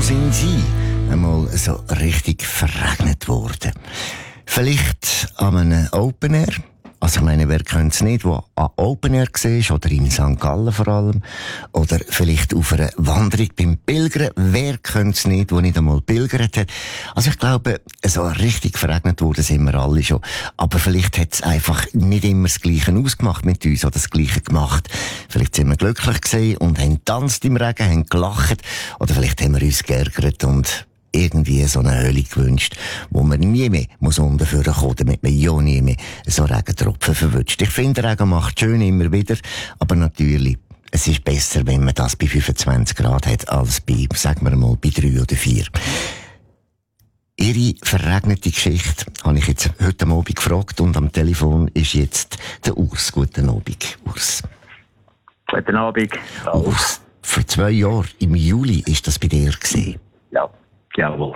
sind Sie einmal so richtig verregnet worden? Vielleicht an einem Open Air? Also ich meine, wer könnte es nicht, der an Open Air war, oder in St. Gallen vor allem, oder vielleicht auf einer Wanderung beim Pilgern. Wer könnte es nicht, der nicht einmal pilgert hat? Also ich glaube, so richtig verregnet worden sind wir alle schon. Aber vielleicht hat es einfach nicht immer das Gleiche ausgemacht mit uns, oder das Gleiche gemacht. Vielleicht sind wir glücklich gewesen und haben getanzt im Regen, haben gelacht, oder vielleicht haben wir uns geärgert und irgendwie so eine Höhle gewünscht, wo man nie mehr muss unterführen kommen, damit man ja nie mehr so Regentropfen verwünscht. Ich finde, Regen macht schön immer wieder, aber natürlich, es ist besser, wenn man das bei 25 Grad hat, als bei, sagen wir mal, bei 3 oder 4. Ihre verregnete Geschichte habe ich jetzt heute Abend gefragt und am Telefon ist jetzt der Urs. Guten Abend, Urs. Guten Abend. Urs, vor 2 Jahren, im Juli, ist das bei dir gewesen? Ja. Jawohl.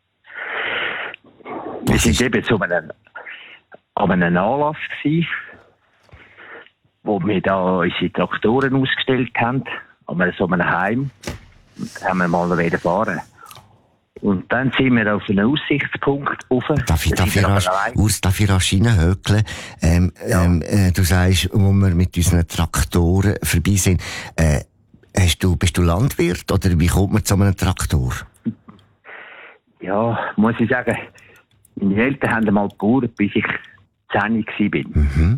Wir sind eben an einem Anlass gewesen, wo wir da unsere Traktoren ausgestellt haben, an so einem Heim. Und haben wir mal fahren. Und dann sind wir auf einen Aussichtspunkt rauf. Darf ich rasch reinhökeln? Du sagst, wo wir mit unseren Traktoren vorbei sind, bist du Landwirt, oder wie kommt man zu einem Traktor? Ja, muss ich sagen, meine Eltern haben einmal gebaut, bis ich 10 war. Mhm.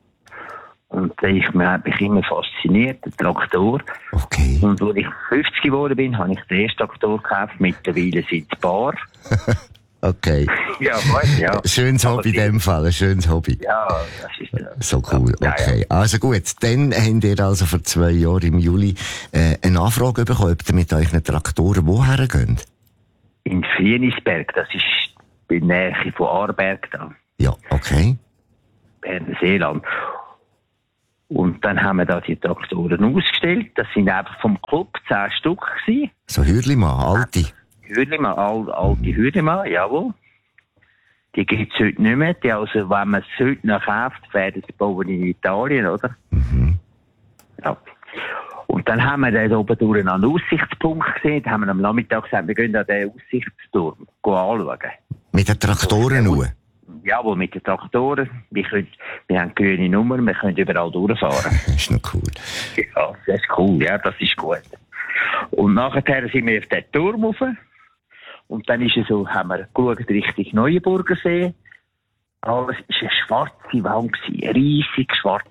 Und mich hat mich immer fasziniert, der Traktor. Okay. Und als ich 50 geworden bin, habe ich den ersten Traktor gekauft. Mittlerweile sind es Bar. Okay. Ja, weißt du, ja. Schönes Hobby in dem Fall, ein schönes Hobby. Ja, das ist so cool, okay. Ja. Also gut, dann habt ihr also vor 2 Jahren im Juli eine Anfrage bekommen, ob ihr mit euren Traktoren woher geht? In Frienisberg, das ist in der Nähe von Aarberg da. Ja, okay. Berner Seeland. Und dann haben wir da die Traktoren ausgestellt. Das sind einfach vom Club 10 Stück gewesen. So Hürlimann, alte? Hürlimann, alte Hürlimann, jawohl. Die gibt es heute nicht mehr. Die, also, wenn man es heute noch kauft, werden sie bauen in Italien, oder? Mhm. Ja. Und dann haben wir da oben durch einen Aussichtspunkt gesehen. Da haben wir am Nachmittag gesagt, wir gehen an den Aussichtsturm anschauen. Mit den Traktoren nur? Jawohl, mit den Traktoren. Wir haben grüne Nummern, wir können überall durchfahren. Das ist noch cool. Ja, das ist cool, ja, das ist gut. Und nachher sind wir auf den Turm rauf. Und dann ist es so, haben wir geschaut Richtung Neuenburger See. Alles war eine schwarze Wand, riesig schwarz.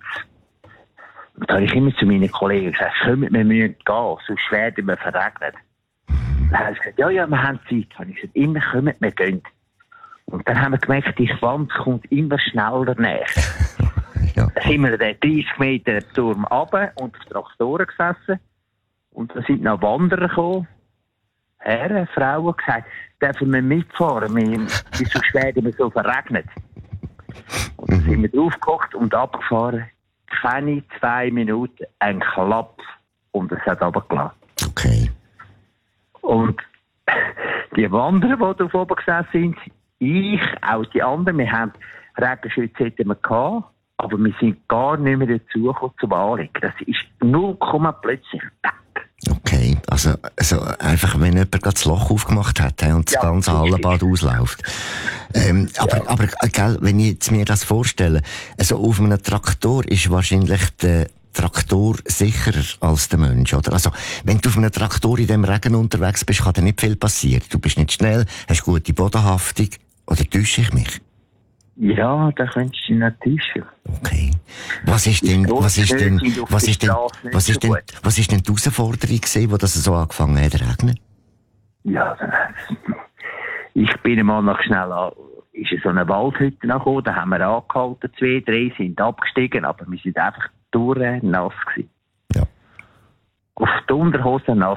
Und da habe ich immer zu meinen Kollegen gesagt, kommt, wir müssen gehen, sonst werden wir verregnet. Dann haben sie gesagt, ja, wir haben Zeit. Dann habe ich gesagt, immer kommt, wir gehen. Und dann haben wir gemerkt, die Wand kommt immer schneller näher. Ja. Dann sind wir den 30 Meter den Turm runter und auf Traktoren gesessen. Und da sind noch Wanderer gekommen. Herren, Frauen, gesagt, dürfen wir mitfahren? Wieso werden wir so verregnet? Und dann sind wir draufgekocht und abgefahren. Keine 2 Minuten, ein Klapp. Und es hat runtergelassen. Okay. Und die Wanderer, die da oben gesessen sind, ich, auch die anderen, wir haben Regenschütze hätten wir gehabt, aber wir sind gar nicht mehr dazugekommen zum Anlegen. Das ist 0, plötzlich weg. Okay, also einfach, wenn jemand gerade das Loch aufgemacht hat und das ganze Hallenbad ausläuft. Aber gell, wenn ich jetzt mir das vorstelle, also auf einem Traktor ist wahrscheinlich der Traktor sicherer als der Mensch, oder? Also, wenn du auf einem Traktor in dem Regen unterwegs bist, kann dir nicht viel passieren. Du bist nicht schnell, hast gute Bodenhaftung, oder täusche ich mich? Ja, da könntest du nicht täuschen. Okay. Was ist denn die Herausforderung gewesen, wo das so angefangen hat zu regnen? Ja, ich bin einmal noch schnell ist so eine Waldhütte gekommen, da haben wir angehalten, 2, 3 sind abgestiegen, aber wir sind einfach nass gewesen. Ja. Auf die Unterhose nass.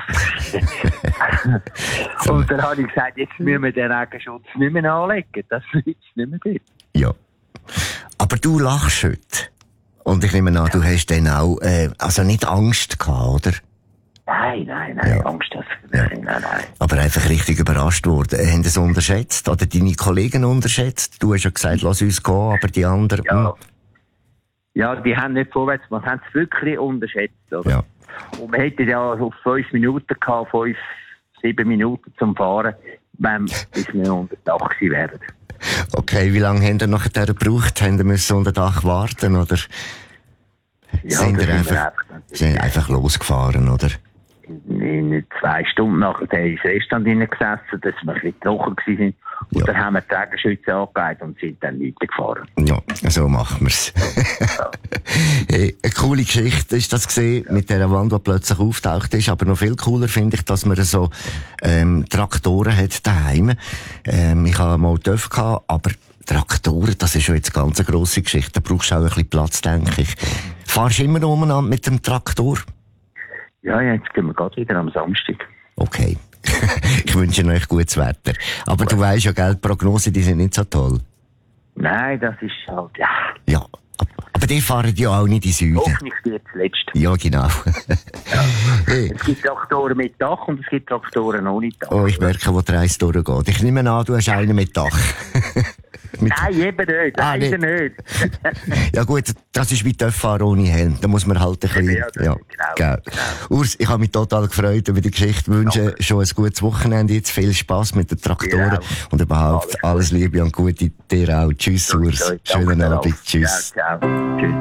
Und dann habe ich gesagt, jetzt müssen wir den Regenschutz nicht mehr anlegen, das ist nicht mehr gut. Ja. Aber du lachst heute. Und ich nehme an, du hast dann auch, also nicht Angst gehabt, oder? Nein, Ja. Angst. Nein. Aber einfach richtig überrascht worden. Haben das unterschätzt? Oder deine Kollegen unterschätzt? Du hast ja gesagt, lass uns gehen, aber die anderen... Ja. Ja, die haben nicht vorwärts gemacht, haben es wirklich unterschätzt, oder? Ja. Und wir hätten ja auf 5 Minuten gehabt, 5, 7 Minuten zum Fahren, wenn bis wir unter Dach wären. Okay, wie lange haben ihr nachher gebraucht? Haben ihr müssen unter Dach warten, oder? Ja, sind ihr einfach losgefahren, oder? In 2 Stunden nachher haben wir ins Restaurant hineingesessen, dass wir ein bisschen trocken waren. Und dann haben wir die Regenschütze angelegt und sind dann weitergefahren. Ja, so machen wir's. Hey, eine coole Geschichte ist das gesehen, mit dieser Wand, die plötzlich auftaucht ist. Aber noch viel cooler finde ich, dass man so Traktoren hat daheim. Ich habe mal TÜV gehabt, aber Traktoren, das ist schon jetzt eine ganz grosse Geschichte. Da brauchst du auch ein bisschen Platz, denke ich. Fahrst du immer umeinander mit dem Traktor? Ja, jetzt gehen wir gerade wieder am Samstag. Okay. Ich wünsche euch gutes Wetter. Aber du weisst ja, gell, die Prognosen, die sind nicht so toll. Nein, das ist halt, ja. Ja, aber die fahren ja auch nicht in Süden. Hoffentlich wird das Letzte. Ja, genau. Hey. Es gibt Traktoren mit Dach und es gibt Traktoren ohne Dach. Oh, ich merke, wo der Reis durchgeht. Ich nehme an, du hast einen mit Dach. Nein, eben nicht. Leider nicht. Ja gut, das ist wie TÜV-Fahren ohne Helm. Da muss man halt ein bisschen... Ja, genau. Urs, ich habe mich total gefreut über die Geschichte. Ich wünsche schon ein gutes Wochenende jetzt. Viel Spass mit den Traktoren. Genau. Und überhaupt alles Liebe und Gute dir auch. Tschüss, Urs. Schönen Abend. Tschüss. Ciao. Tschüss.